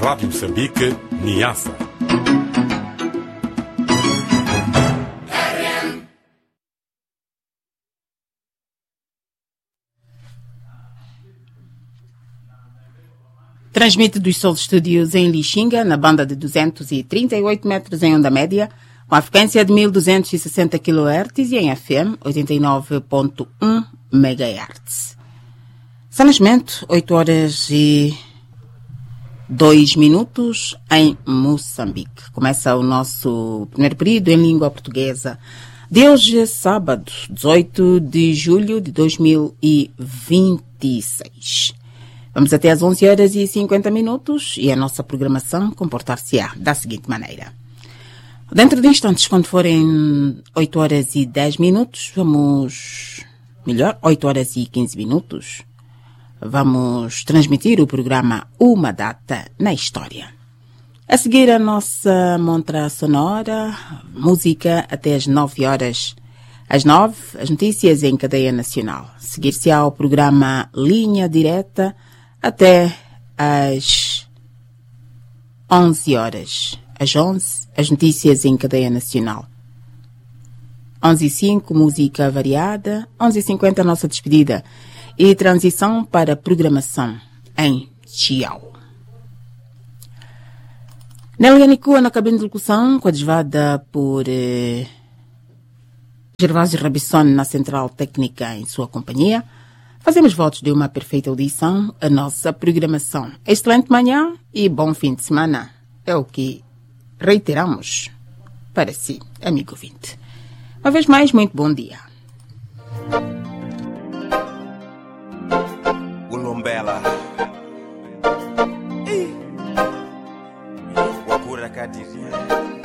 Rádio Moçambique, Niassa. Transmite dos Soul Studios em Lixinga, na banda de 238 metros em onda média, com a frequência de 1260 kHz e em FM 89.1 MHz. São neste momento 8 horas e 2 minutos em Moçambique. Começa o nosso primeiro período em língua portuguesa de hoje, sábado, 18 de julho de 2026. Vamos até às 11 horas e 50 minutos e a nossa programação comportar-se-á da seguinte maneira. Dentro de instantes, quando forem 8 horas e 10 minutos, 8 horas e 15 minutos, vamos transmitir o programa Uma Data na História. A seguir a nossa montra sonora, música até às 9 horas. Às 9, as notícias em cadeia nacional. Seguir-se-á o programa Linha Direta até às 11 horas. Às 11, as notícias em cadeia nacional. 11h05, música variada. 11h50, a nossa despedida. E transição para programação em Chiao. Nélia Nicua na cabine de locução, coadjuvada por Gervásio Rabissone na central técnica em sua companhia. Fazemos votos de uma perfeita audição à nossa programação. Excelente manhã e bom fim de semana. É o que reiteramos para si, amigo ouvinte. Uma vez mais, muito bom dia. Ulombela Wakura Kadiria